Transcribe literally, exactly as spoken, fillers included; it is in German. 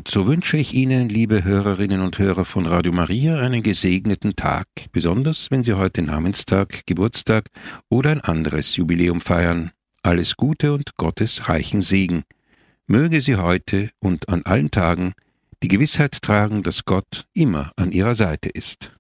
Und so wünsche ich Ihnen, liebe Hörerinnen und Hörer von Radio Maria, einen gesegneten Tag, besonders wenn Sie heute Namenstag, Geburtstag oder ein anderes Jubiläum feiern. Alles Gute und Gottes reichen Segen. Möge Sie heute und an allen Tagen die Gewissheit tragen, dass Gott immer an Ihrer Seite ist.